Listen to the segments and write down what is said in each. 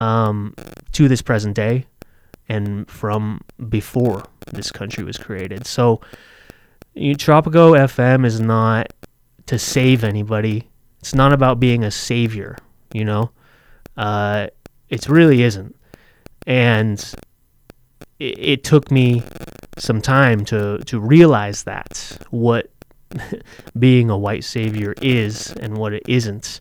to this present day and from before this country was created. So Tropico FM is not to save anybody. It's not about being a savior, you know? It really isn't. And it took me some time to realize that, what being a white savior is and what it isn't.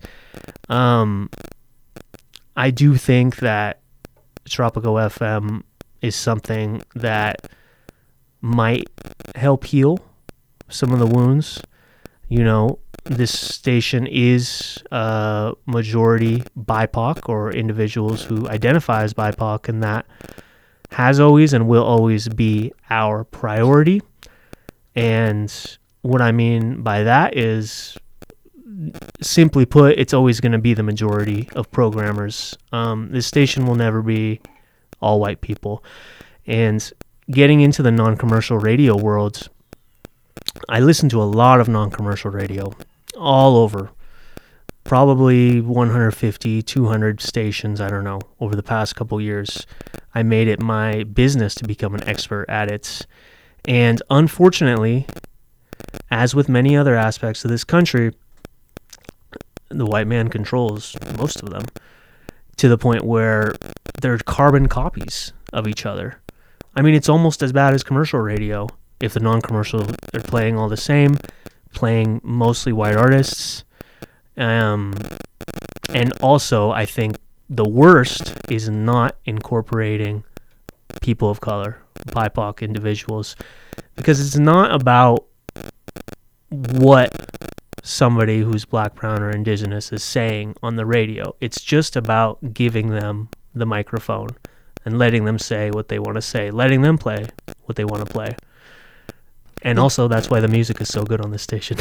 I do think that Tropico FM is something that might help heal some of the wounds. You know, this station is majority BIPOC, or individuals who identify as BIPOC, and that has always and will always be our priority. And what I mean by that is, simply put, it's always going to be the majority of programmers. This station will never be all white people. And getting into the non-commercial radio world, I listen to a lot of non-commercial radio all over, probably 150, 200 stations, I don't know, over the past couple years. I made it my business to become an expert at it. And unfortunately, as with many other aspects of this country, the white man controls most of them, to the point where they're carbon copies of each other. I mean, it's almost as bad as commercial radio. If the non-commercial, they're playing all the same, playing mostly white artists. And also, I think the worst is not incorporating people of color, BIPOC individuals, because it's not about what somebody who's black, brown, or indigenous is saying on the radio. It's just about giving them the microphone and letting them say what they want to say, letting them play what they want to play. And also, that's why the music is so good on this station.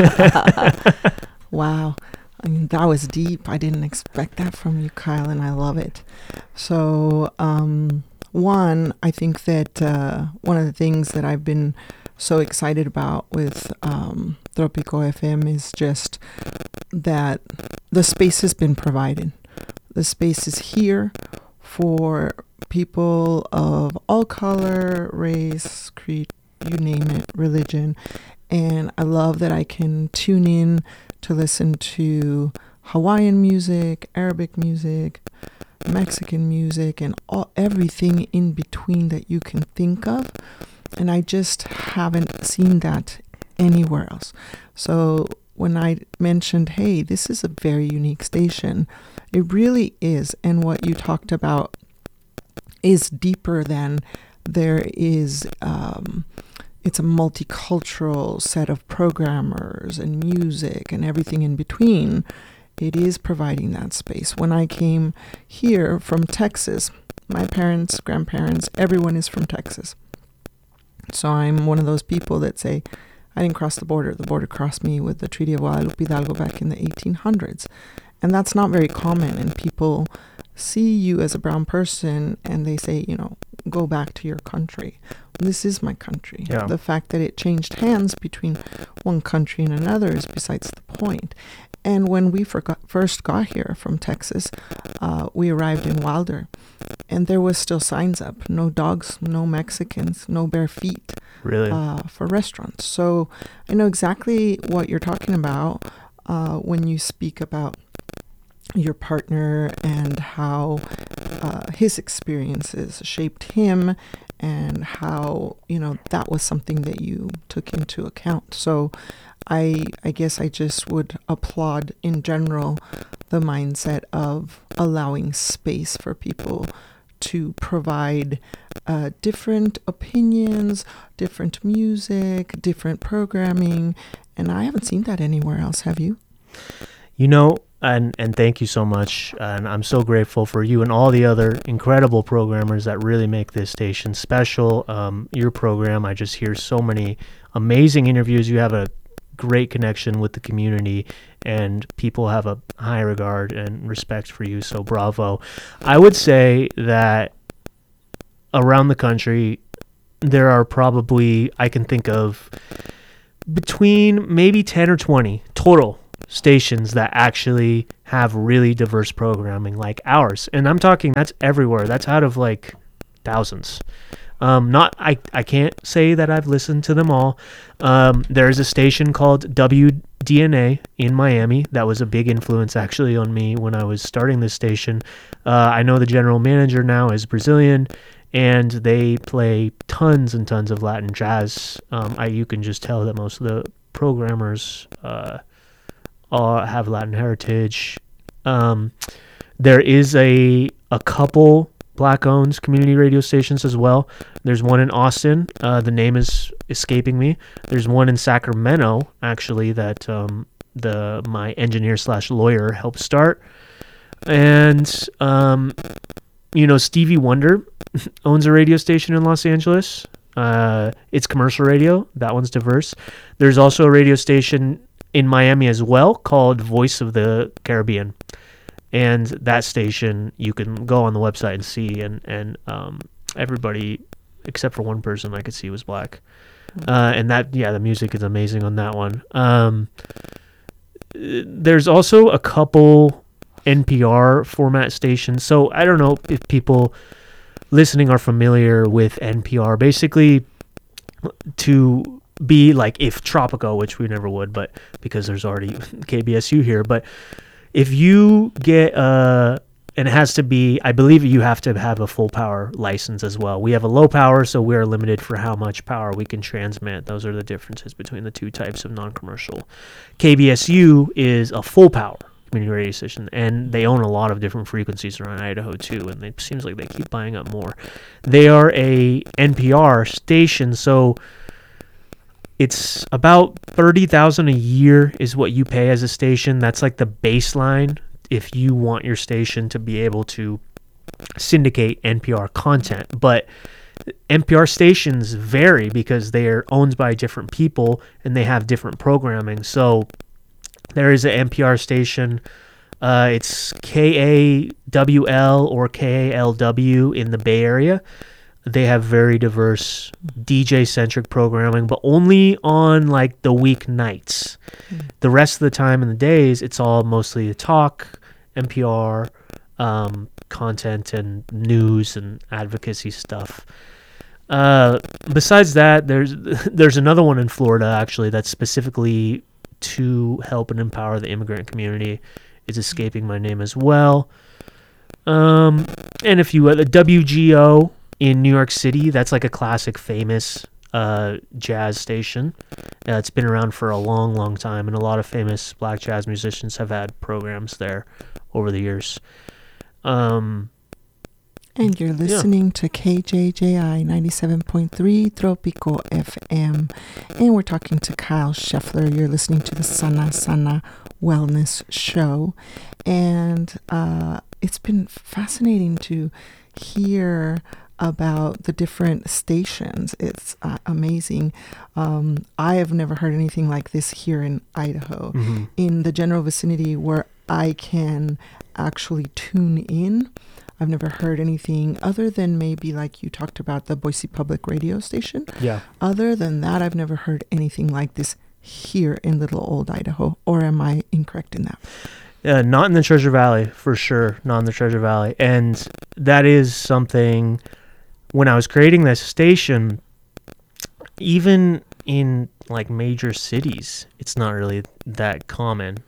Wow. I mean, that was deep. I didn't expect that from you, Kyle, and I love it. So, one, I think that one of the things that I've been so excited about with Tropico FM is just that the space has been provided. The space is here for people of all color, race, creed, you name it, religion. And I love that I can tune in to listen to Hawaiian music, Arabic music, Mexican music, and everything in between that you can think of. And I just haven't seen that anywhere else. So when I mentioned, hey, this is a very unique station, it really is. And what you talked about is deeper than there is. It's a multicultural set of programmers and music and everything in between. It is providing that space. When I came here from Texas, my parents, grandparents, everyone is from Texas. So I'm one of those people that say, I didn't cross the border. The border crossed me with the Treaty of Guadalupe Hidalgo back in the 1800s. And that's not very common. And people see you as a brown person and they say, you know, go back to your country. This is my country. Yeah. The fact that it changed hands between one country and another is besides the point. And when we first got here from Texas, we arrived in Wilder, and there was still signs up: no dogs, no Mexicans, no bare feet. Really? For restaurants. So I know exactly what you're talking about when you speak about your partner and how his experiences shaped him, and how, you know, that was something that you took into account. So I guess I just would applaud in general the mindset of allowing space for people to provide different opinions, different music, different programming. And I haven't seen that anywhere else. Have you? You know, and thank you so much. And I'm so grateful for you and all the other incredible programmers that really make this station special. Your program, I just hear so many amazing interviews. You have a great connection with the community, and people have a high regard and respect for you. So bravo. I would say that around the country, there are probably, I can think of between maybe 10 or 20 total stations that actually have really diverse programming like ours. And I'm talking that's everywhere. That's out of like thousands. I can't say that I've listened to them all. There's a station called WDNA in Miami that was a big influence actually on me when I was starting this station. I know the general manager now is Brazilian, and they play tons and tons of Latin jazz. You can just tell that most of the programmers have Latin heritage. There is a couple Black-owned community radio stations as well. There's one in Austin. The name is escaping me. There's one in Sacramento, actually, that my engineer/lawyer helped start. And Stevie Wonder owns a radio station in Los Angeles. It's commercial radio. That one's diverse. There's also a radio station in Miami as well called Voice of the Caribbean. And that station, you can go on the website and see, and everybody except for one person I could see was black. And the music is amazing on that one. There's also a couple NPR format stations. So I don't know if people listening are familiar with NPR. Basically, to be like if Tropico, which we never would, but because there's already KBSU here, but if you get and it has to be, I believe you have to have a full power license as well. We have a low power, so we are limited for how much power we can transmit. Those are the differences between the two types of non-commercial. KBSU is a full power community radio station, and they own a lot of different frequencies around Idaho too, and it seems like they keep buying up more. They are a NPR station, so it's about $30,000 a year is what you pay as a station. That's like the baseline if you want your station to be able to syndicate NPR content. But NPR stations vary because they are owned by different people and they have different programming. So there is an NPR station. It's KAWL or KALW in the Bay Area. They have very diverse DJ-centric programming, but only on like the weeknights. The rest of the time in the days, it's all mostly talk, NPR, content, and news and advocacy stuff. Besides that, there's another one in Florida actually that's specifically to help and empower the immigrant community. It's escaping my name as well. And if you the WGO in New York City, that's like a classic famous jazz station. It's been around for a long, long time, and a lot of famous black jazz musicians have had programs there over the years. And you're listening to KJJI 97.3 Tropico FM. And we're talking to Kyle Scheffler. You're listening to the Sana Sana Wellness Show. And it's been fascinating to hear about the different stations. It's amazing. I have never heard anything like this here in Idaho. Mm-hmm. In the general vicinity where I can actually tune in, I've never heard anything other than maybe like you talked about the Boise Public Radio Station. Yeah. Other than that, I've never heard anything like this here in Little Old Idaho. Or am I incorrect in that? Not in the Treasure Valley, for sure. Not in the Treasure Valley. And that is something, when I was creating this station, even in like major cities, it's not really that common.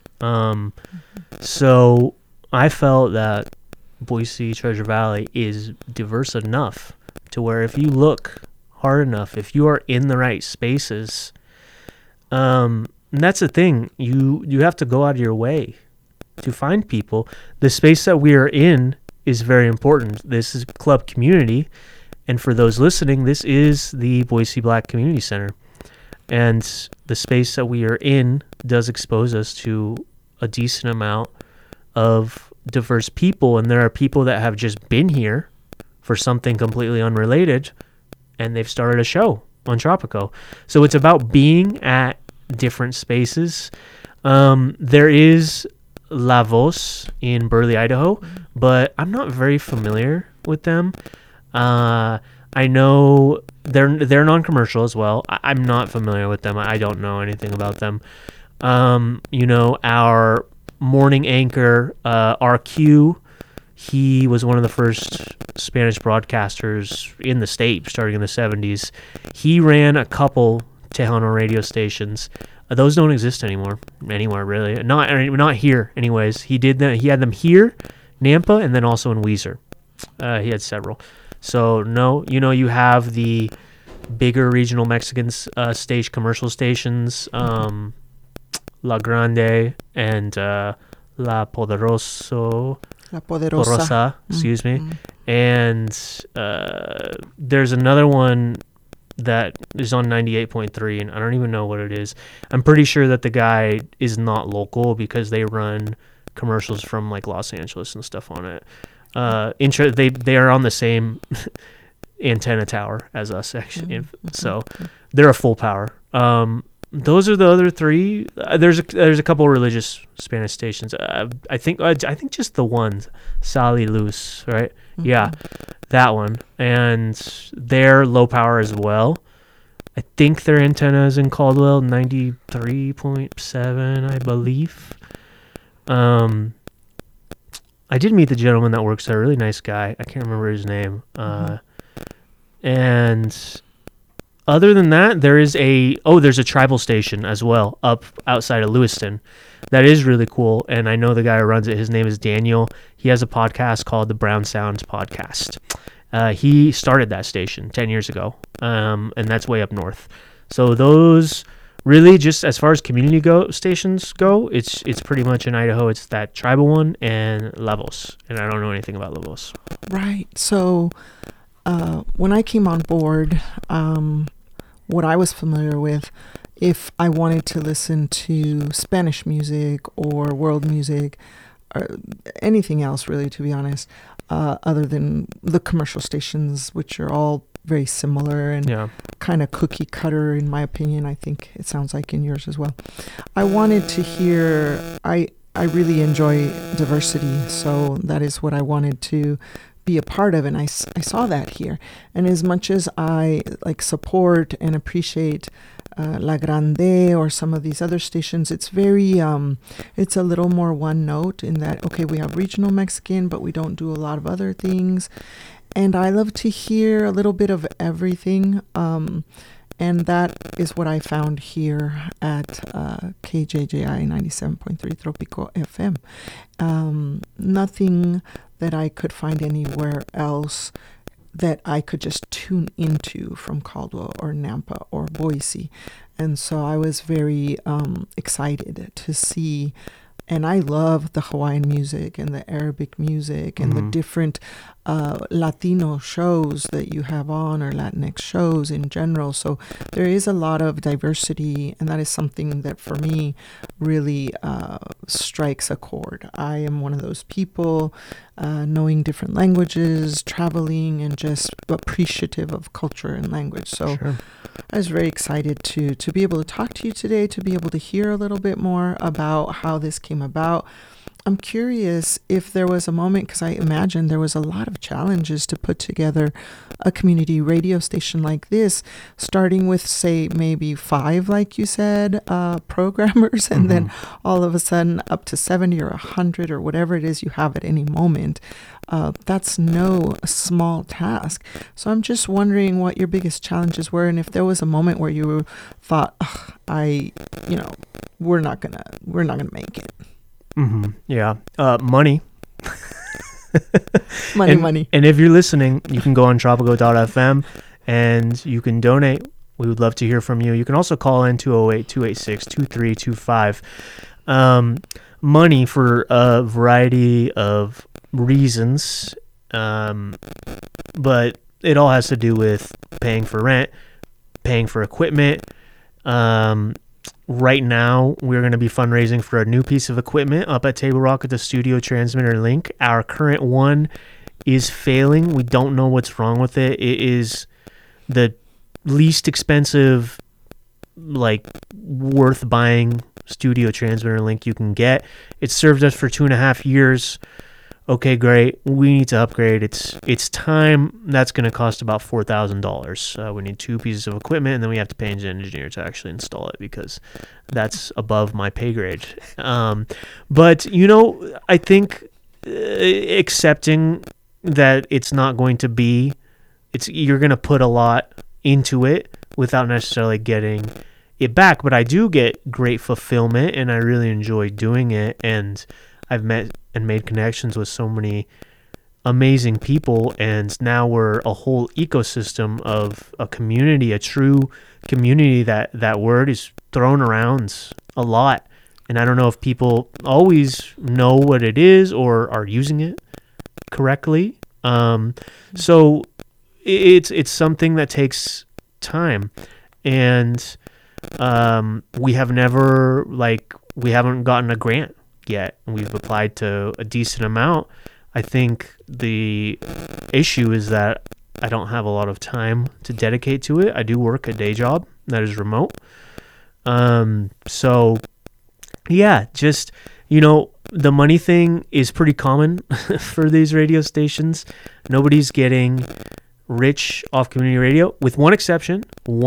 So I felt that Boise, Treasure Valley is diverse enough to where if you look hard enough, if you are in the right spaces, and that's the thing, you have to go out of your way to find people. The space that we are in is very important. This is club community, and for those listening, this is the Boise Black Community Center, and the space that we are in does expose us to a decent amount of diverse people, and there are people that have just been here for something completely unrelated, and they've started a show on Tropico. So it's about being at different spaces. There is La Voz in Burley, Idaho, but I'm not very familiar with them. I know they're non-commercial as well. I'm not familiar with them. I don't know anything about them. Our morning anchor, RQ, he was one of the first Spanish broadcasters in the state, starting in the 70s. He ran a couple Tejano radio stations. Those don't exist anymore, anywhere really. Not here, anyways. He did that. He had them here, Nampa, and then also in Weiser. He had several. So no, you have the bigger regional Mexican commercial stations, La Grande and La Poderosa, excuse me. And there's another one that is on 98.3, and I don't even know what it is. I'm pretty sure that the guy is not local because they run commercials from like Los Angeles and stuff on it. They are on the same antenna tower as us, actually. So they're a full power. Those are the other three. There's a couple religious Spanish stations. I think just the one, Sal y Luz, right? Yeah, that one. And they're low power as well. I think their antenna is in Caldwell, 93.7, I believe. I did meet the gentleman that works there. Really nice guy. I can't remember his name. And other than that, there's a tribal station as well up outside of Lewiston. That is really cool. And I know the guy who runs it. His name is Daniel. He has a podcast called the Brown Sounds Podcast. He started that station 10 years ago. And that's way up north. So those really, just as far as community stations go, it's pretty much in Idaho. It's that tribal one and La Voz. And I don't know anything about La Voz. Right. So when I came on board, what I was familiar with, if I wanted to listen to Spanish music or world music or anything else really, to be honest, other than the commercial stations, which are all very similar and kind of cookie cutter in my opinion. I think it sounds like in yours as well. I wanted to hear, I really enjoy diversity, so that is what I wanted to be a part of, and I saw that here. And as much as I support and appreciate La Grande or some of these other stations, it's very it's a little more one note in that, okay, we have regional Mexican, but we don't do a lot of other things. And I love to hear a little bit of everything, and that is what I found here at KJJI 97.3 Tropico FM. Nothing that I could find anywhere else that I could just tune into from Caldwell or Nampa or Boise. And so I was very excited to see. And I love the Hawaiian music and the Arabic music and the different Latino shows that you have on, or Latinx shows in general. So there is a lot of diversity, and that is something that for me really strikes a chord. I am one of those people, knowing different languages, traveling, and just appreciative of culture and language. So sure. I was very excited to be able to talk to you today, to be able to hear a little bit more about how this came about. I'm curious if there was a moment, because I imagine there was a lot of challenges to put together a community radio station like this, starting with, say, maybe 5, like you said, programmers, and then all of a sudden up to 70 or 100 or whatever it is you have at any moment. That's no small task. So I'm just wondering what your biggest challenges were, and if there was a moment where you thought, we're not gonna make it. Yeah. Money. Money. And if you're listening, you can go on tropico.fm and you can donate. We would love to hear from you. You can also call in 208-286-2325. Money for a variety of reasons, but it all has to do with paying for rent, paying for equipment. Right now, we're going to be fundraising for a new piece of equipment up at Table Rock at the Studio Transmitter Link. Our current one is failing. We don't know what's wrong with it. It is the least expensive, worth buying Studio Transmitter Link you can get. It served us for 2.5 years. okay, great, we need to upgrade. It's time. That's going to cost about $4,000. We need 2 pieces of equipment, and then we have to pay an engineer to actually install it because that's above my pay grade. But I think accepting that it's not going to be, you're going to put a lot into it without necessarily getting it back. But I do get great fulfillment, and I really enjoy doing it, and I've met and made connections with so many amazing people, and now we're a whole ecosystem of a community, a true community. That word is thrown around a lot, and I don't know if people always know what it is or are using it correctly. So it's something that takes time, and we haven't gotten a grant yet. We've applied to a decent amount. I think the issue is that I don't have a lot of time to dedicate to it. I do work a day job that is remote. So yeah, just, the money thing is pretty common for these radio stations. Nobody's getting rich off community radio, with one exception,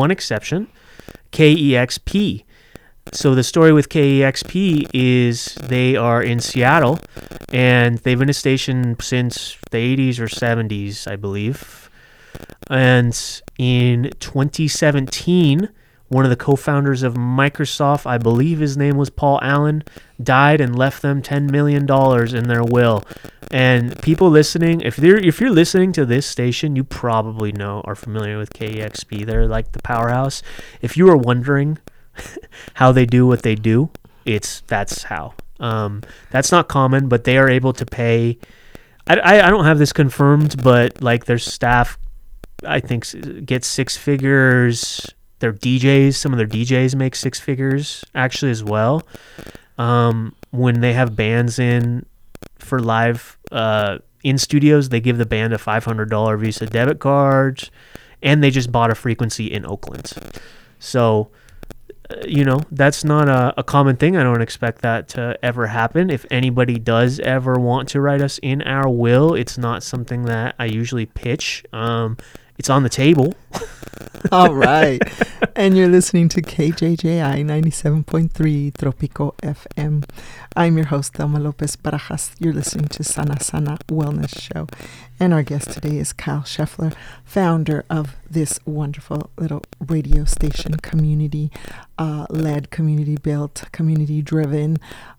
KEXP. So the story with KEXP is they are in Seattle, and they've been a station since the 80s or 70s, I believe. And in 2017, one of the co-founders of Microsoft, I believe his name was Paul Allen, died and left them $10 million in their will. And people listening, if you're listening to this station, you probably are familiar with KEXP. They're like the powerhouse. If you were wondering how they do what they do, that's how. That's not common, but they are able to pay. I don't have this confirmed, but like their staff, I think, gets 6 figures. Their DJs, some of their DJs make 6 figures actually as well. When they have bands in for live in studios, they give the band a $500 Visa debit card, and they just bought a frequency in Oakland. So that's not a common thing. I don't expect that to ever happen. If anybody does ever want to write us in our will, it's not something that I usually pitch. It's on the table. All right. And you're listening to KJJI 97.3 Tropico FM. I'm your host, Thelma Lopez Barajas. You're listening to Sana Sana Wellness Show. And our guest today is Kyle Scheffler, founder of this wonderful little radio station, community-led, community-built, community-driven.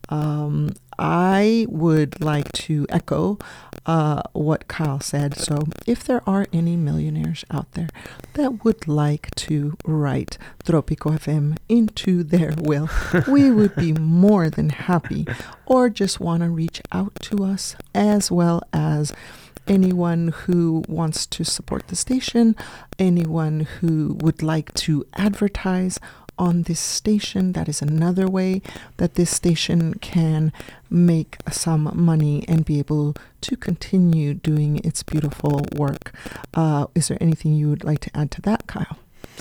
I would like to echo what Kyle said. So if there are any millionaires out there that would like to write Tropico FM into their will, we would be more than happy, or just want to reach out to us, as well as anyone who wants to support the station, anyone who would like to advertise on this station. That is another way that this station can make some money and be able to continue doing its beautiful work. Is there anything you would like to add to that, Kyle?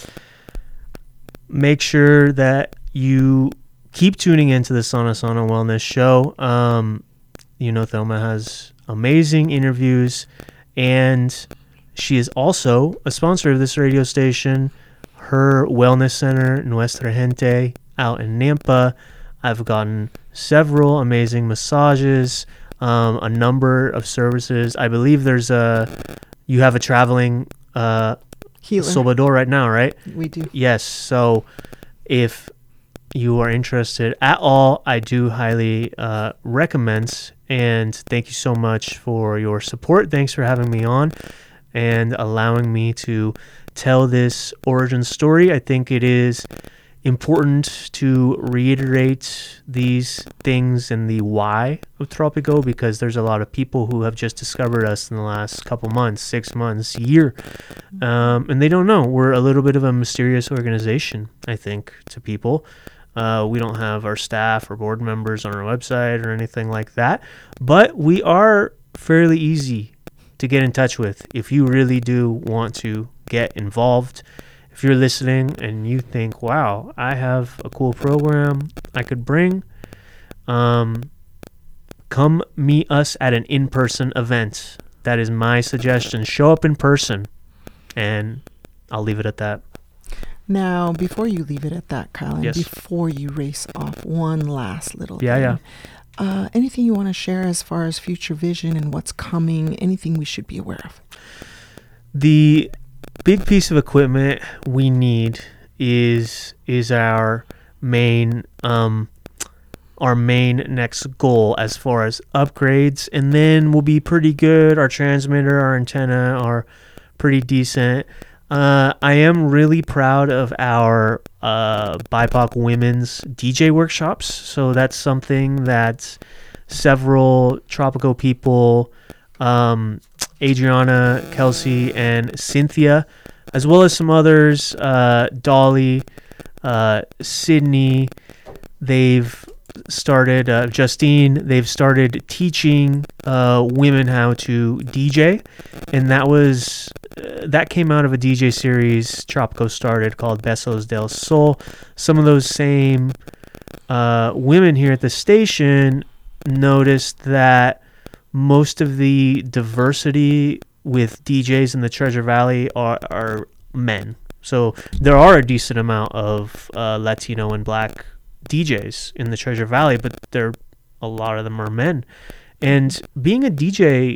Make sure that you keep tuning into the Sana Sana Wellness Show. Thelma has amazing interviews, and she is also a sponsor of this radio station. Her wellness center, Nuestra Gente, out in Nampa. I've gotten several amazing massages, a number of services. I believe you have a traveling healer Salvador right now, right? We do. Yes. So if you are interested at all, I do highly recommend. And thank you so much for your support. Thanks for having me on and allowing me to tell this origin story. I think it is important to reiterate these things and the why of Tropico, because there's a lot of people who have just discovered us in the last couple months, 6 months, year, and they don't know. We're a little bit of a mysterious organization, I think, to people. We don't have our staff or board members on our website or anything like that, but we are fairly easy to get in touch with if you really do want to get involved. If you're listening and you think, wow, I have a cool program I could bring, come come meet us at an in-person event. That is my suggestion. Show up in person, and I'll leave it at that. Now, before you leave it at that, Kyle, and Yes. before you race off, one last little Yeah. thing. Anything you want to share as far as future vision and what's coming? Anything we should be aware of? The big piece of equipment we need is our main next goal as far as upgrades, and then we'll be pretty good. Our transmitter, our antenna are pretty decent. I am really proud of our BIPOC women's DJ workshops. So that's something that several Tropico people, Adriana, Kelsey, and Cynthia, as well as some others, Dolly, Sydney, they've started, Justine, they've started teaching women how to DJ, and that came out of a DJ series Tropico started called Besos del Sol. Some of those same women here at the station noticed that most of the diversity with DJs in the Treasure Valley are men. So there are a decent amount of Latino and Black DJs in the Treasure Valley, but a lot of them are men. And being a DJ,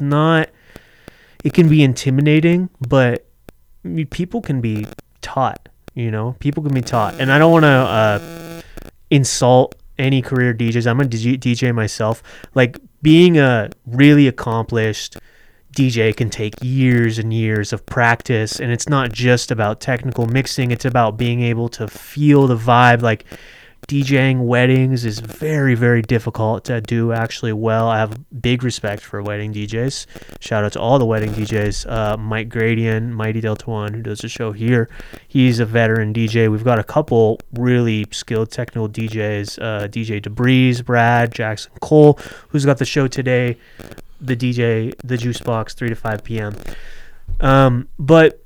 it can be intimidating, but people can be taught, people can be taught. And I don't want to insult any career DJs. I'm a DJ myself. Like, being a really accomplished DJ can take years and years of practice, and it's not just about technical mixing. It's about being able to feel the vibe. Like, DJing weddings is very, very difficult to do actually well. I have big respect for wedding DJs. Shout out to all the wedding DJs. Mike Gradian, Mighty Delta One, who does the show here. He's a veteran DJ. We've got a couple really skilled technical DJs. DJ DeBreeze, Brad, Jackson Cole, who's got the show today. The DJ, the Juice Box, 3 to 5 p.m. But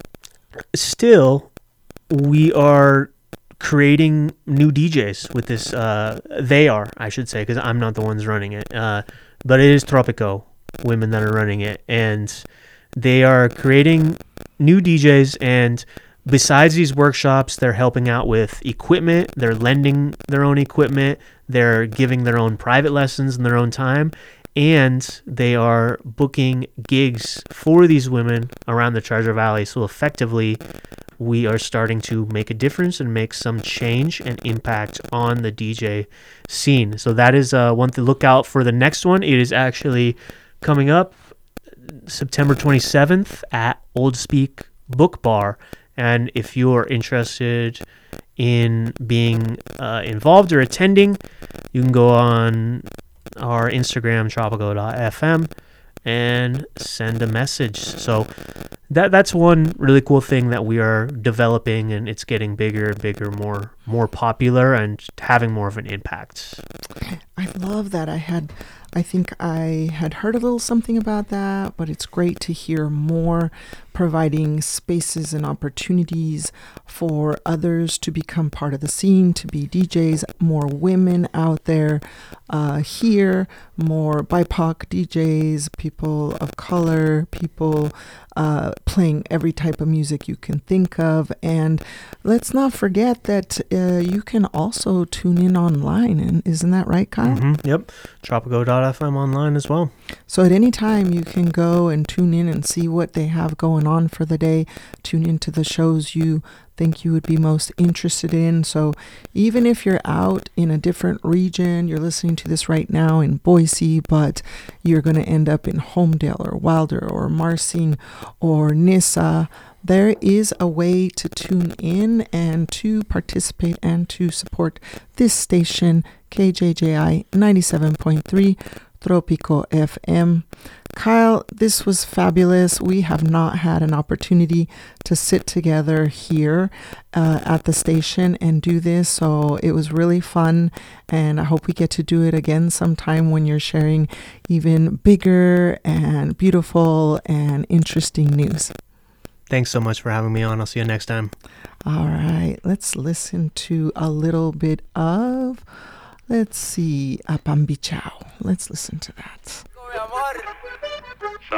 still, we are creating new DJs with this. They are, I should say, because I'm not the ones running it. But it is Tropico women that are running it, and they are creating new DJs. And besides these workshops, they're helping out with equipment. They're lending their own equipment. They're giving their own private lessons in their own time. And they are booking gigs for these women around the Treasure Valley. So effectively, we are starting to make a difference and make some change and impact on the DJ scene. So that is one to look out for. The next one, it is actually coming up September 27th at Old Speak Book Bar. And if you're interested in being involved or attending, you can go on our Instagram, tropico.fm, and send a message. So that's one really cool thing that we are developing, and it's getting bigger and bigger, more popular, and having more of an impact. I love that. I think I had heard a little something about that, but it's great to hear more, providing spaces and opportunities for others to become part of the scene, to be DJs, more women out there here, more BIPOC DJs, people of color, people playing every type of music you can think of. And let's not forget that you can also tune in online. And isn't that right, Kyle? Mm-hmm. Yep. Tropico.fm online as well. So at any time you can go and tune in and see what they have going on for the day. Tune into the shows you think you would be most interested in. So even if you're out in a different region, you're listening to this right now in Boise, but you're going to end up in Homedale or Wilder or Marsing or Nissa, there is a way to tune in and to participate and to support this station, KJJI 97.3 Tropico FM. Kyle, this was fabulous. We have not had an opportunity to sit together here at the station and do this, so it was really fun, and I hope we get to do it again sometime when you're sharing even bigger and beautiful and interesting news. Thanks so much for having me on. I'll see you next time. All right, let's listen to a little bit of Let's see, Apambichao. Let's listen to that.